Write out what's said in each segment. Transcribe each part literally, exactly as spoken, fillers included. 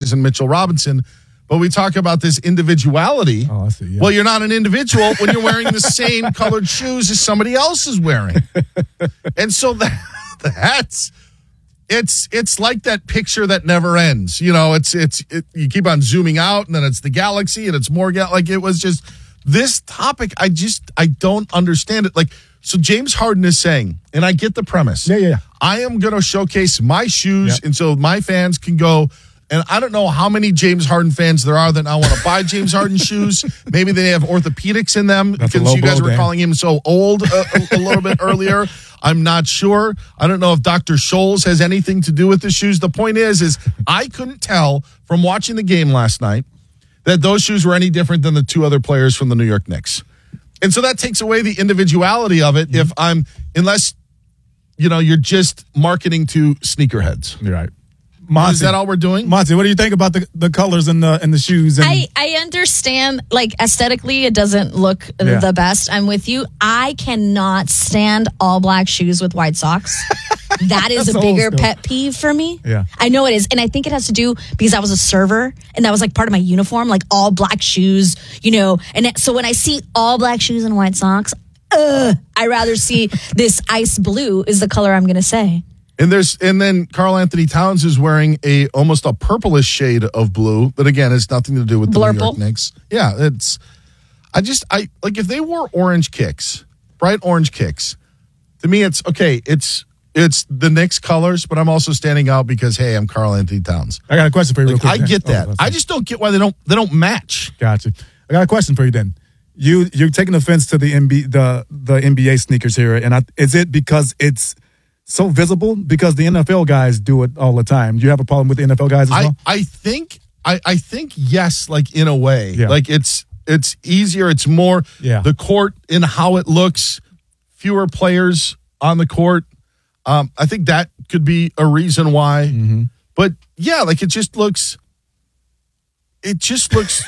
Bridges and Mitchell Robinson. But we talk about this individuality. Oh, I see. Yeah. Well, you're not an individual when you're wearing the same colored shoes as somebody else is wearing. And so that, that's it's it's like that picture that never ends. You know, it's it's it, you keep on zooming out, and then it's the galaxy, and it's more gal- like it was just this topic. I just I don't understand it. Like, so James Harden is saying, and I get the premise. Yeah, yeah. yeah. I am going to showcase my shoes, Yep. and so my fans can go. And I don't know how many James Harden fans there are that now want to buy James Harden shoes. Maybe they have orthopedics in them That's because you guys blow, were Dan. calling him so old a, a, a little bit earlier. I'm not sure. I don't know if Doctor Scholes has anything to do with the shoes. The point is, is I couldn't tell from watching the game last night that those shoes were any different than the two other players from the New York Knicks. And so that takes away the individuality of it. Mm-hmm. If I'm, unless, you know, you're just marketing to sneakerheads. You're right. Monty, Is that all we're doing? Monty, what do you think about the, the colors and the and the shoes? And I, I understand, like, aesthetically, it doesn't look Yeah. the best. I'm with you. I cannot stand all black shoes with white socks. That is That's a bigger old school. pet peeve for me. Yeah. I know it is. And I think it has to do because I was a server and that was like part of my uniform, like all black shoes, you know. And it, so when I see all black shoes and white socks, ugh, I rather see this ice blue is the color I'm going to say. And there's and then Karl Anthony Towns is wearing a almost a purplish shade of blue that again has nothing to do with the New York Blurple. Knicks. Yeah, it's I just I like if they wore orange kicks, bright orange kicks. To me, it's okay. It's it's the Knicks colors, but I'm also standing out because hey, I'm Karl Anthony Towns. I got a question for you. Real Like, quick, I Dan. get Oh, that. that's I fine. just don't get why they don't they don't match. Gotcha. I got a question for you then. You you're taking offense to the N B A, the the N B A sneakers here, and I, is it because it's so visible? Because the N F L guys do it all the time. Do you have a problem with the N F L guys as I, well? I think I, I think yes, like in a way. Yeah. Like it's it's easier, it's more Yeah. the court in how it looks, fewer players on the court. Um, I think that could be a reason why. Mm-hmm. But yeah, like it just looks it just looks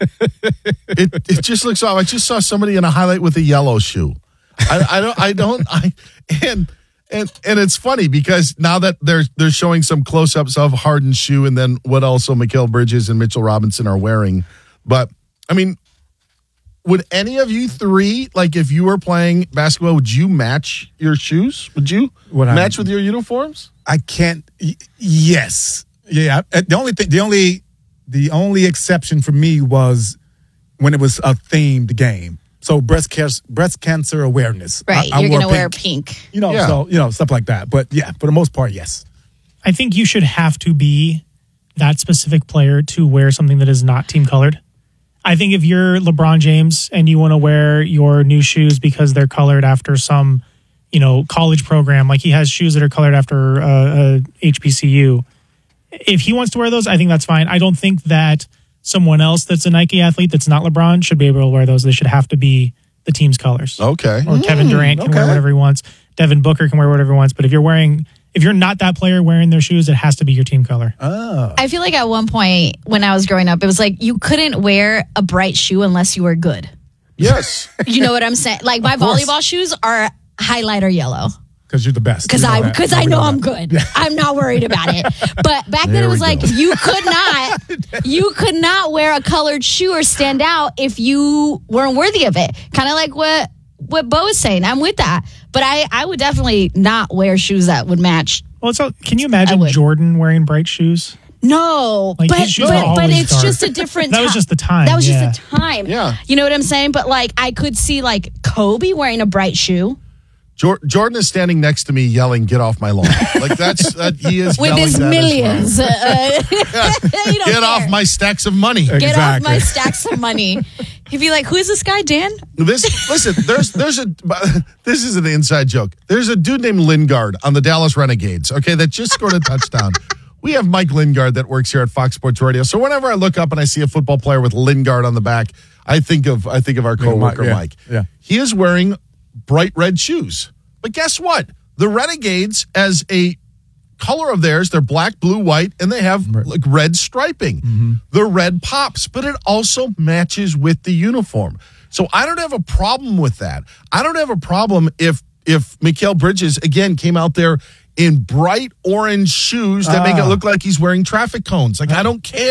it it just looks off. I just saw somebody in a highlight with a yellow shoe. I, I don't I don't I and And and it's funny because now that they're they're showing some close-ups of Harden's shoe and then what also Mikal Bridges and Mitchell Robinson are wearing. But, I mean, would any of you three, like if you were playing basketball, would you match your shoes? Would you Would I- match with your uniforms? I can't. Y- yes, yeah. I- The only thing, the only, the only exception for me was when it was a themed game. So breast cancer, breast cancer awareness. Right. I, I You're wore going to wear pink. pink. You know, Yeah. so you know stuff like that. But yeah, for the most part, yes. I think you should have to be that specific player to wear something that is not team colored. I think if you're LeBron James and you want to wear your new shoes because they're colored after some, you know, college program, like he has shoes that are colored after uh, a H B C U. If he wants to wear those, I think that's fine. I don't think that someone else that's a Nike athlete that's not LeBron should be able to wear those. They should have to be the team's colors. Okay. Or Kevin Durant can okay. wear whatever he wants. Devin Booker can wear whatever he wants. But if you're wearing, if you're not that player wearing their shoes, it has to be your team color. I feel like at one point when I was growing up, it was like you couldn't wear a bright shoe unless you were good. Yes. You know what I'm saying? Like my course. volleyball shoes are highlighter yellow. Because you're the best. Because You know I that. because I We know that. I'm good. I'm not worried about it. But back then There it was we like go. you could not you could not wear a colored shoe or stand out if you weren't worthy of it. Kind of like what what Bo is saying. I'm with that. But I, I would definitely not wear shoes that would match. Well, so can you I imagine would. Jordan wearing bright shoes? No, Like, but his shoes but, were but always it's dark. just a different That time. was just the time, That was yeah. just the time. Yeah. You know what I'm saying? But like I could see like Kobe wearing a bright shoe. Jor- Jordan is standing next to me yelling, "Get off my lawn!" Like that's that he is With yelling his that as well. millions. Uh, you don't Get care. off my stacks of money. Get off Exactly. my stacks of money. He'd be like, who is this guy, Dan? This listen, there's there's a this is an inside joke. There's a dude named Lingard on the Dallas Renegades, okay, that just scored a touchdown. We have Mike Lingard that works here at Fox Sports Radio. So whenever I look up and I see a football player with Lingard on the back, I think of I think of our coworker yeah, Mike. yeah. He is wearing bright red shoes. But guess what? The Renegades, as a color of theirs, they're black, blue, white, and they have like red striping. The red pops, but it also matches with the uniform. So I don't have a problem with that. I don't have a problem if if Mikal Bridges again came out there in bright orange shoes that make it look like he's wearing traffic cones. Like I don't care.